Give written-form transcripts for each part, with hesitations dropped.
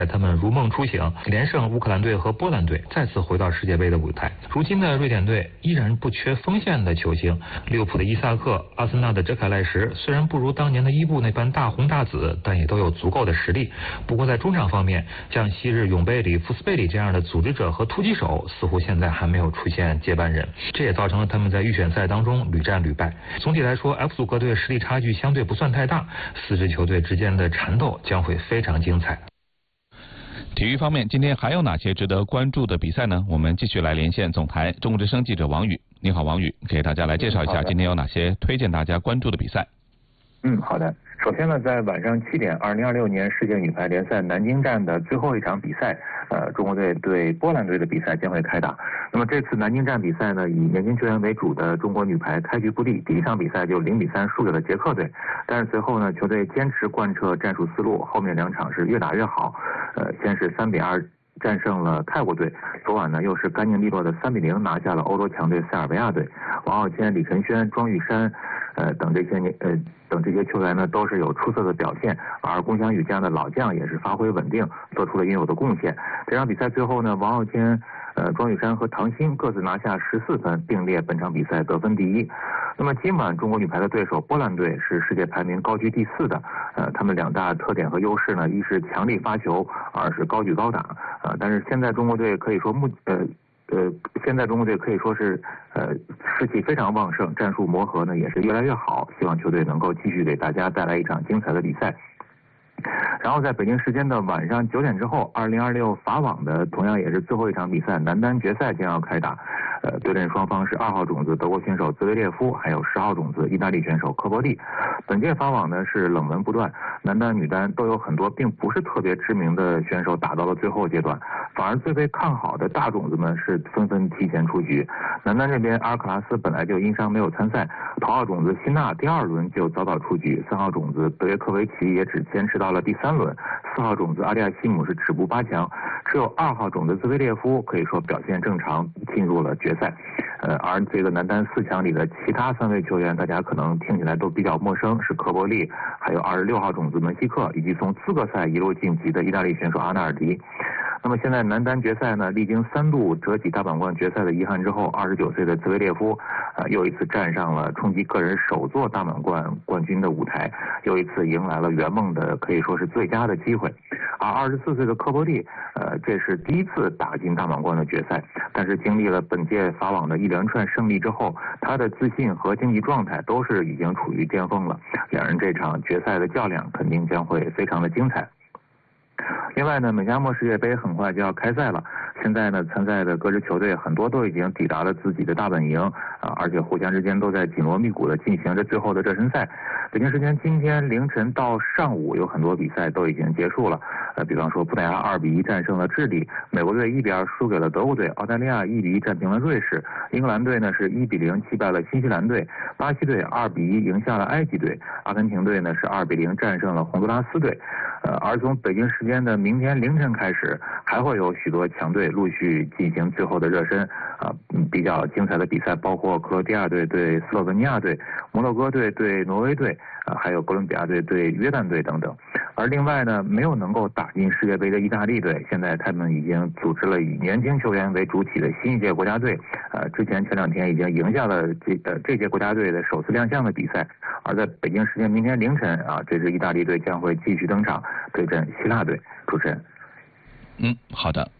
他们如梦初醒，连胜乌克兰队和波兰队，再次回到世界杯的舞台。如今的瑞典队依然不缺锋线的球星，利物浦的伊萨克、阿森纳的哲凯赖什，虽然不如当年的伊布那般大红大紫，但也都有足够的实力。不过在中场方面，像昔日永贝里、福斯贝里这样的组织者和突击手，似乎现在还没有出现接班人，这也造成了他们在预选赛当中屡战屡败。总体来说 ，F 组各队实力差距相对不算太大，4支球队之间的缠斗将会非常精彩。 体育方面，今天还有哪些值得关注的比赛呢？我们继续来连线总台中国之声记者王宇。你好，王宇，给大家来介绍一下今天有哪些推荐大家关注的比赛。 好的。首先呢，在晚上7点，2026年世界女排联赛南京站的最后一场比赛，中国队对波兰队的比赛将会开打。那么这次南京站比赛呢，以年轻球员为主的中国女排开局不利，第一场比赛就0比3输给了捷克队。但是随后呢，球队坚持贯彻战术思路，后面2场是越打越好。先是3比2战胜了泰国队，昨晚呢又是干净利落的3比0拿下了欧洲强队塞尔维亚队。王浩谦、李晨轩、庄玉珊等这些球员呢都是有出色的表现，而龚翔宇这样的老将也是发挥稳定，做出了应有的贡献。这场比赛最后呢，王浩谦、庄玉珊和唐鑫各自拿下14分，并列本场比赛得分第一。那么今晚中国女排的对手波兰队是世界排名高居第4的，他们2大特点和优势呢，一是强力发球，二是高举高打。但是现在中国队可以说现在中国队可以说是士气非常旺盛，战术磨合呢也是越来越好，希望球队能够继续给大家带来一场精彩的比赛。然后在北京时间的晚上9点之后，2026法网的同样也是最后一场比赛，男单决赛将要开打。对阵双方是2号种子德国选手兹维列夫，还有10号种子意大利选手科波利。本届法网呢是冷门不断，男单女单都有很多并不是特别知名的选手打到了最后阶段，反而最被看好的大种子们是纷纷提前出局。男单这边阿尔卡拉斯本来就因伤没有参赛，头号种子辛纳第2轮就早早出局，3号种子德约科维奇也只坚持到了第3轮，4号种子阿利亚西姆是止步8强，只有2号种子兹维列夫可以说表现正常，进入了决赛。而这个男单4强里的其他3位球员，大家可能听起来都比较陌生，是科波利，还有26号种子门希克，以及从资格赛一路晋级的意大利选手阿纳尔迪。那么现在男单决赛呢，历经3度折戟大满贯决赛的遗憾之后，29岁的兹维列夫又一次站上了冲击个人首座大满贯冠军的舞台，又一次迎来了圆梦的可以说是最佳的机会。而24岁的科波利这是第一次打进大满贯的决赛，但是经历了本届法网的一连串胜利之后，他的自信和竞技状态都是已经处于巅峰了，两人这场决赛的较量肯定将会非常的精彩。另外呢，美加墨世界杯很快就要开赛了，现在呢参赛的各支球队很多都已经抵达了自己的大本营而且互相之间都在紧锣密鼓的进行着最后的热身赛。北京时间今天凌晨到上午有很多比赛都已经结束了，比方说葡萄牙2比1战胜了智利，美国队1比2输给了德国队，澳大利亚1比1战平了瑞士，英格兰队呢是1比0击败了新西兰队，巴西队2比1赢下了埃及队，阿根廷队呢是2比0战胜了洪都拉斯队。而从北京时间的明天凌晨开始，还会有许多强队陆续进行最后的热身比较精彩的比赛包括克罗地亚队对斯洛文尼亚队，摩洛哥队对挪威队还有哥伦比亚队对约旦队等等。而另外呢，没有能够打进世界杯的意大利队，现在他们已经组织了以年轻球员为主体的新一届国家队，之前前2天已经赢下了这届国家队的首次亮相的比赛。而在北京时间明天凌晨这支意大利队将会继续登场对阵希腊队。主持人。 好的。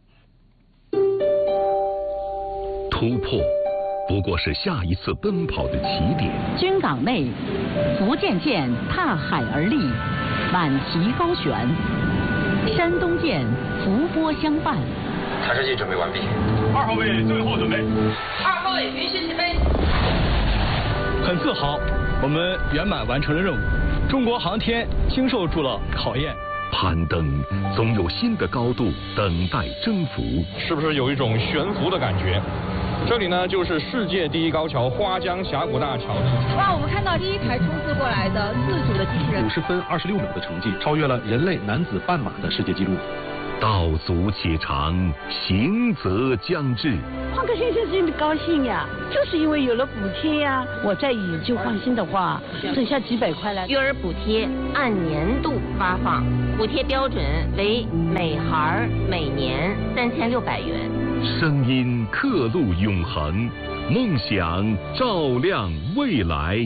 突破不过是下一次奔跑的起点。 军港内，福建舰踏海而立，挽旗高悬；山东舰伏波相伴。 查射器准备完毕。 2号位最后准备。 2号位允许起飞。 很自豪，我们圆满完成了任务，中国航天经受住了考验。 攀登总有新的高度等待征服， 是不是有一种悬浮的感觉？这里呢就是世界第一高桥花江峡谷大桥。 哇，我们看到第一台冲刺过来的自主的机器人 ，50分26秒的成绩超越了人类男子半马的世界纪录。 道阻且长，行则将至。 换个先生真的高兴呀，就是因为有了补贴呀。我再以旧换新的话，省下几百块来。 育儿补贴按年度发放，补贴标准为每孩每年3600元。 声音刻录永恒，梦想照亮未来。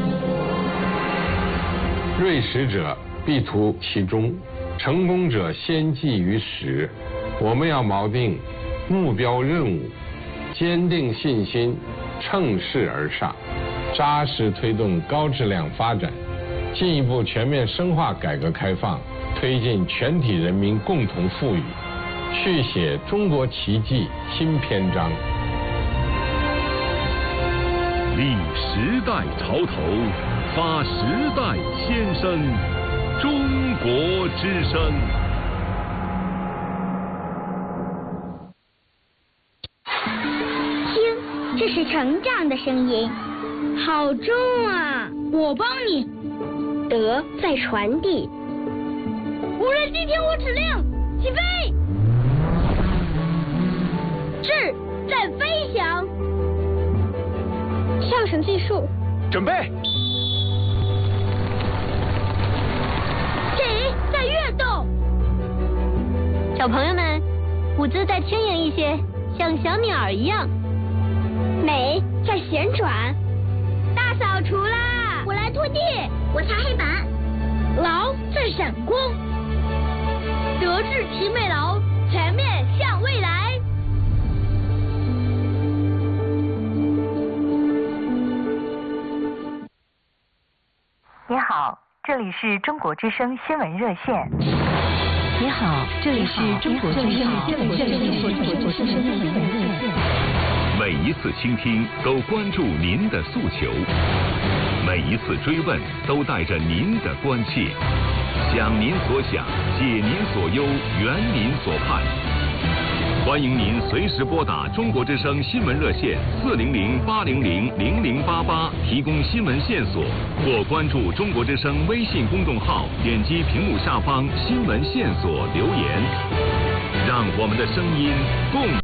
锐识者必图其中，成功者先记于始。我们要锚定目标任务，坚定信心，乘势而上，扎实推动高质量发展，进一步全面深化改革开放，推进全体人民共同富裕，续写中国奇迹新篇章。 立时代潮头，发时代先声，中国之声。 听，这是成长的声音，好重啊！我帮你。德在传递。无人机天火指令，起飞。智在飞翔。上升技术， 准备。 己在跃动。 小朋友们，舞姿再轻盈一些，像小鸟一样。 美在旋转。大扫除啦！我来拖地，我擦黑板。劳在闪光。德智体美劳，全面向未来。 你好，这里是中国之声新闻热线。 你好，这里是中国之声新闻热线。 每一次倾听都关注您的诉求，每一次追问都带着您的关切，想您所想，解您所忧，圆您所盼。欢迎您随时拨打中国之声新闻热线400-800-0088提供新闻线索，或关注中国之声微信公众号，点击屏幕下方新闻线索留言，让我们的声音共